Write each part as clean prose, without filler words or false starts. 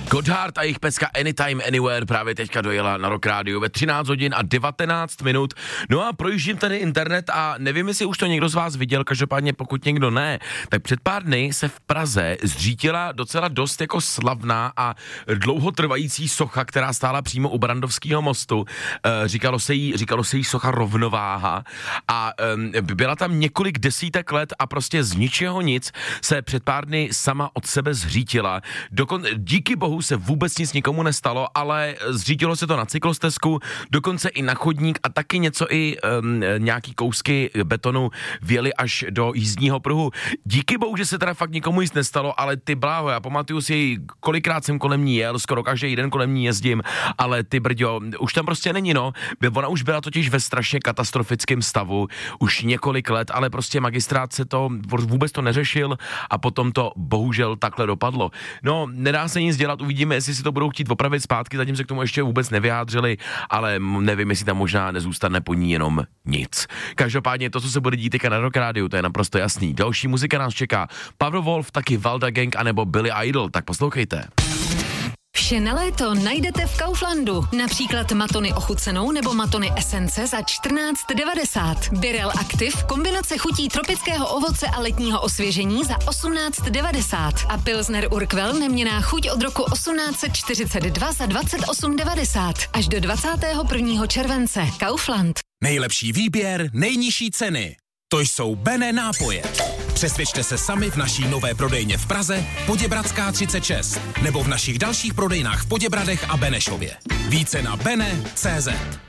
Gotthard a jejich pecka Anytime Anywhere právě teďka dojela na Rock Radio ve 13 hodin a 19 minut. No a projíždím tady internet a nevím, jestli už to někdo z vás viděl, každopádně pokud někdo ne, tak před pár dny se v Praze zřítila docela dost jako slavná a dlouhotrvající socha, která stála přímo u Brandovského mostu. Říkalo se jí socha Rovnováha a byla tam několik desítek let a prostě z ničeho nic se před pár dny sama od sebe zřítila. Díky bohu se vůbec nic nikomu nestalo, ale zřítilo se to na cyklostezku, dokonce i na chodník a taky něco i nějaký kousky betonu vjeli až do jízdního pruhu. Díky bohu, že se teda fakt nikomu nic nestalo, ale ty bláho, já pamatuju si, kolikrát jsem kolem ní jel, skoro každý den kolem ní jezdím, ale ty brďo, už tam prostě není, no. Ona už byla totiž ve strašně katastrofickém stavu už několik let, ale prostě magistrát se to vůbec to neřešil a potom to bohužel takhle dopadlo. No, nedá se nic dělat, uvidíme, jestli si to budou chtít opravit zpátky, zatím se k tomu ještě vůbec nevyjádřili, ale nevím, jestli tam možná nezůstane po ní jenom nic. Každopádně to, co se bude dít teďka na Rock Radio, to je naprosto jasný. Další muzika nás čeká. Powerwolf, taky Valda Gang anebo Billy Idol, tak poslouchejte. Vše na léto najdete v Kauflandu. Například matony ochucenou nebo matony esence za 14,90. Birel Active, kombinace chutí tropického ovoce a letního osvěžení za 18,90. A Pilsner Urquell, neměnná chuť od roku 1842 za 28,90. Až do 21. července. Kaufland. Nejlepší výběr, nejnižší ceny. To jsou Bene nápoje. Přesvědčte se sami v naší nové prodejně v Praze, Poděbradská 36, nebo v našich dalších prodejnách v Poděbradech a Benešově. Více na bene.cz.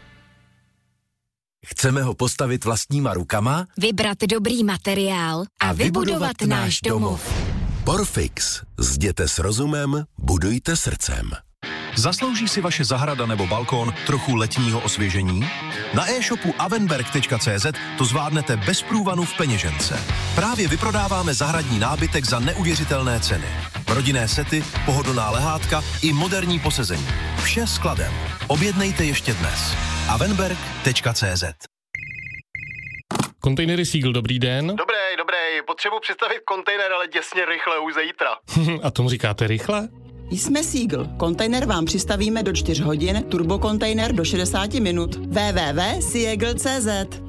Chceme ho postavit vlastníma rukama, vybrat dobrý materiál a vybudovat náš domov. Porfix. Zděte s rozumem, budujte srdcem. Zaslouží si vaše zahrada nebo balkón trochu letního osvěžení? Na e-shopu avenberg.cz to zvládnete bez průvanu v peněžence. Právě vyprodáváme zahradní nábytek za neuvěřitelné ceny. Rodinné sety, pohodlná lehátka i moderní posezení. Vše skladem. Objednejte ještě dnes. avenberg.cz. Kontejnery Siegl, dobrý den. Dobrý, potřebuji představit kontejner, ale děsně rychle, už zítra. A tomu říkáte rychle? Jsme Siegl. Kontejner vám přistavíme do 4 hodin, turbokontejner do 60 minut. www.siegl.cz.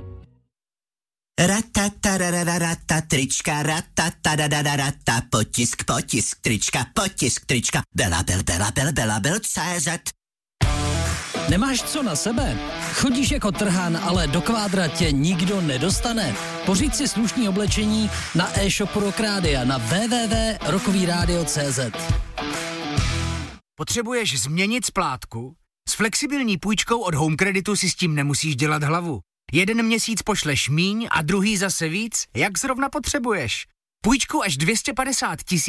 Ratatarararata, trička, ratatarararata, potisk, trička, belabel.cz. Nemáš co na sebe? Chodíš jako trhan, ale do kvádra tě nikdo nedostane. Pořiď si slušný oblečení na e-shopu Rock Radio na www.rockovyradio.cz. Potřebuješ změnit splátku? S flexibilní půjčkou od Home Creditu si s tím nemusíš dělat hlavu. Jeden měsíc pošleš míň a druhý zase víc, jak zrovna potřebuješ. Půjčku až 250 000